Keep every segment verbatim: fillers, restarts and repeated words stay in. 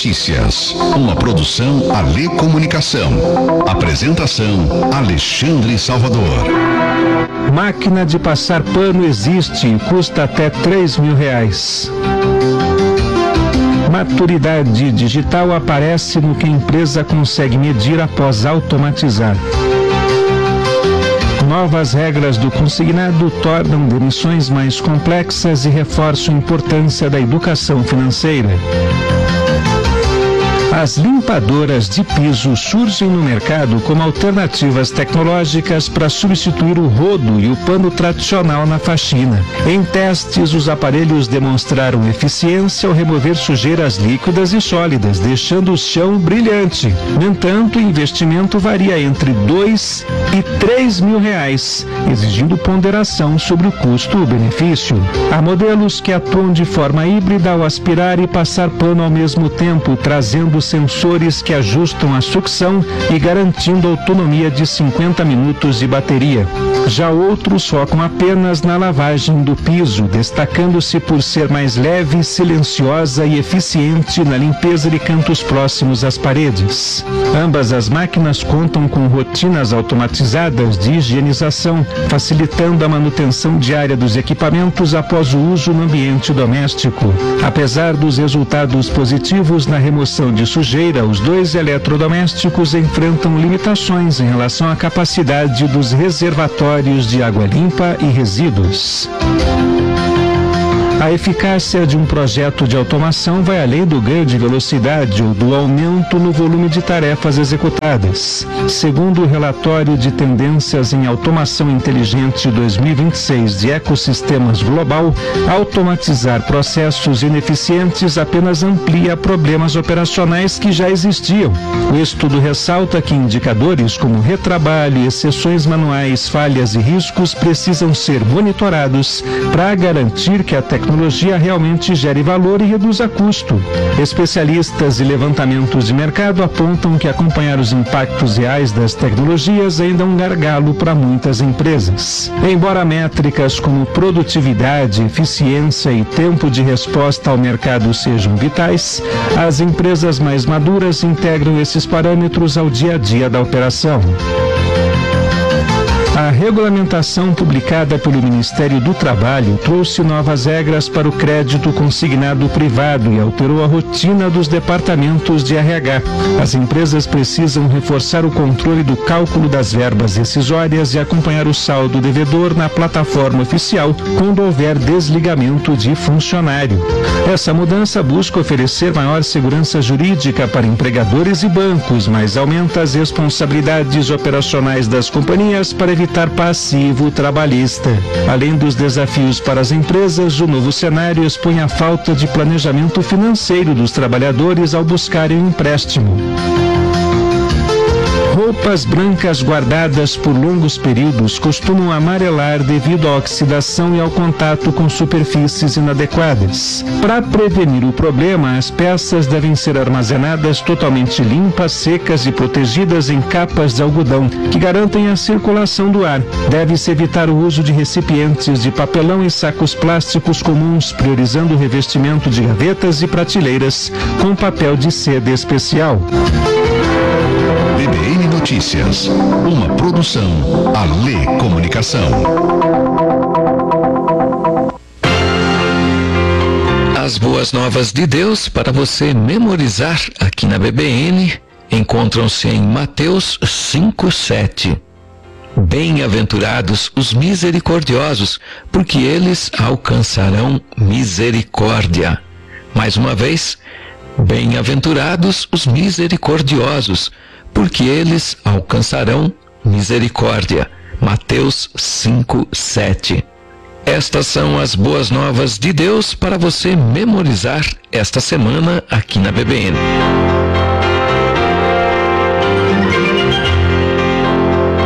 Notícias, uma produção Alê Comunicação. Apresentação Alexandre Salvador. Máquina de passar pano existe e custa até três mil reais. Maturidade digital aparece no que a empresa consegue medir após automatizar. Novas regras do consignado tornam demissões mais complexas e reforçam a importância da educação financeira. As limpadoras de piso surgem no mercado como alternativas tecnológicas para substituir o rodo e o pano tradicional na faxina. Em testes, os aparelhos demonstraram eficiência ao remover sujeiras líquidas e sólidas, deixando o chão brilhante. No entanto, o investimento varia entre dois e três mil reais, exigindo ponderação sobre o custo-benefício. Há modelos que atuam de forma híbrida ao aspirar e passar pano ao mesmo tempo, trazendo sensores que ajustam a sucção e garantindo autonomia de cinquenta minutos de bateria. Já outros focam apenas na lavagem do piso, destacando-se por ser mais leve, silenciosa e eficiente na limpeza de cantos próximos às paredes. Ambas as máquinas contam com rotinas automatizadas de higienização, facilitando a manutenção diária dos equipamentos após o uso no ambiente doméstico. Apesar dos resultados positivos na remoção de sujeira, os dois eletrodomésticos enfrentam limitações em relação à capacidade dos reservatórios de água limpa e resíduos. A eficácia de um projeto de automação vai além do ganho de velocidade ou do aumento no volume de tarefas executadas. Segundo o relatório de tendências em automação inteligente dois mil e vinte e seis de Ecossistemas Global, automatizar processos ineficientes apenas amplia problemas operacionais que já existiam. O estudo ressalta que indicadores como retrabalho, exceções manuais, falhas e riscos precisam ser monitorados para garantir que a tecnologia tecnologia realmente gere valor e reduza custo. Especialistas e levantamentos de mercado apontam que acompanhar os impactos reais das tecnologias ainda é um gargalo para muitas empresas. Embora métricas como produtividade, eficiência e tempo de resposta ao mercado sejam vitais, as empresas mais maduras integram esses parâmetros ao dia a dia da operação. A regulamentação publicada pelo Ministério do Trabalho trouxe novas regras para o crédito consignado privado e alterou a rotina dos departamentos de R H. As empresas precisam reforçar o controle do cálculo das verbas rescisórias e acompanhar o saldo devedor na plataforma oficial quando houver desligamento de funcionário. Essa mudança busca oferecer maior segurança jurídica para empregadores e bancos, mas aumenta as responsabilidades operacionais das companhias para evitar evitar passivo trabalhista. Além dos desafios para as empresas, o novo cenário expõe a falta de planejamento financeiro dos trabalhadores ao buscarem um empréstimo. Roupas brancas guardadas por longos períodos costumam amarelar devido à oxidação e ao contato com superfícies inadequadas. Para prevenir o problema, as peças devem ser armazenadas totalmente limpas, secas e protegidas em capas de algodão, que garantem a circulação do ar. Deve-se evitar o uso de recipientes de papelão e sacos plásticos comuns, priorizando o revestimento de gavetas e prateleiras com papel de seda especial. B B N Notícias, uma produção Alê Comunicação. As boas novas de Deus para você memorizar aqui na B B N encontram-se em Mateus cinco, sete. Bem-aventurados os misericordiosos, porque eles alcançarão misericórdia. Mais uma vez, bem-aventurados os misericordiosos, porque eles alcançarão misericórdia. Mateus cinco, sete. Estas são as boas novas de Deus para você memorizar esta semana aqui na B B N.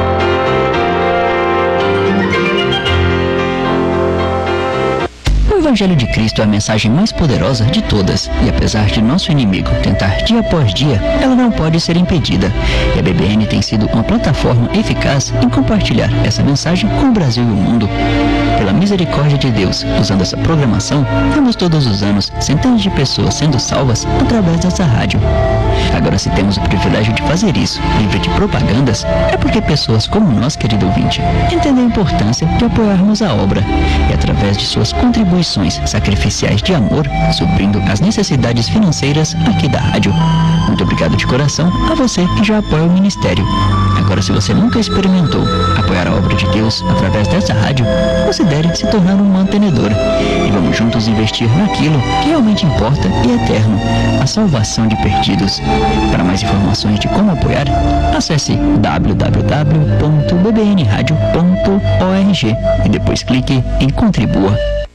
O Evangelho de Cristo é a mensagem mais poderosa de todas, e apesar de nosso inimigo tentar dia após dia, ela não pode ser impedida. E a B B N tem sido uma plataforma eficaz em compartilhar essa mensagem com o Brasil e o mundo. Pela misericórdia de Deus, usando essa programação, temos todos os anos centenas de pessoas sendo salvas através dessa rádio. Agora, se temos o privilégio de fazer isso, livre de propagandas, é porque pessoas como nós, querido ouvinte, entendem a importância de apoiarmos a obra e, através de suas contribuições sacrificiais de amor, suprindo as necessidades financeiras aqui da rádio. Muito obrigado de coração a você que já apoia o ministério. Agora, se você nunca experimentou apoiar a obra de Deus através dessa rádio, considere se tornar um mantenedor. E vamos juntos investir naquilo que realmente importa e é eterno, a salvação de perdidos. Para mais informações de como apoiar, acesse w w w ponto b b n radio ponto org e depois clique em Contribua.